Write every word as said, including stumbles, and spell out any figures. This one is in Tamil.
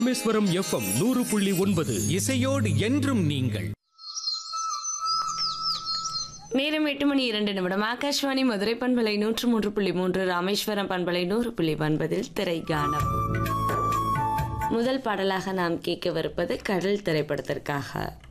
ராமேஸ்வரம் எஃப்எம் நூறு புள்ளி ஒன்பது இசையோடு என்றும் நீங்கள். நேரம் எட்டு மணி இரண்டு நிமிடம். ஆகாஷ்வாணி மதுரை பண்பலை நூற்று மூன்று புள்ளி மூன்று, ராமேஸ்வரம் பண்பலை நூறு புள்ளி ஒன்பதில் திரைகானம். முதல் பாடலாக நாம் கேட்கவிருப்பது கடல் திரைப்படத்திற்காக